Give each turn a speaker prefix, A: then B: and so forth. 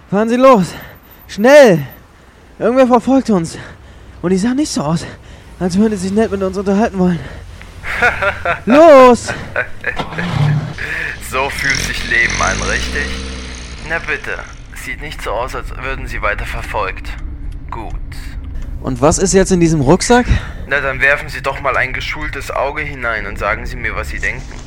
A: Fahren Sie los! Schnell! Irgendwer verfolgt uns. Und die sah nicht so aus, als würde sie sich nett mit uns unterhalten wollen. Los!
B: So fühlt sich Leben an, richtig? Na bitte, sieht nicht so aus, als würden Sie weiter verfolgt. Gut.
A: Und was ist jetzt in diesem Rucksack?
B: Na dann werfen Sie doch mal ein geschultes Auge hinein und sagen Sie mir, was Sie denken.